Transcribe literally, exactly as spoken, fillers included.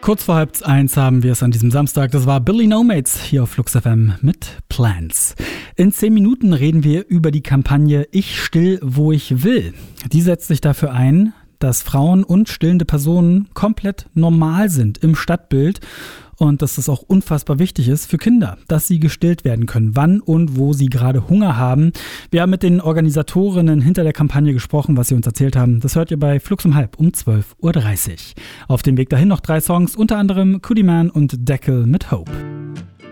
Kurz vor halb eins haben wir es an diesem Samstag. Das war Billy Nomads hier auf Flux F M mit Plants. In zehn Minuten reden wir über die Kampagne Ich still, wo ich will. Die setzt sich dafür ein, dass Frauen und stillende Personen komplett normal sind im Stadtbild und dass das auch unfassbar wichtig ist für Kinder, dass sie gestillt werden können, wann und wo sie gerade Hunger haben. Wir haben mit den Organisatorinnen hinter der Kampagne gesprochen, was sie uns erzählt haben. Das hört ihr bei Flux um halb um zwölf Uhr dreißig. Auf dem Weg dahin noch drei Songs, unter anderem Cootie Man und Deckel mit Hope.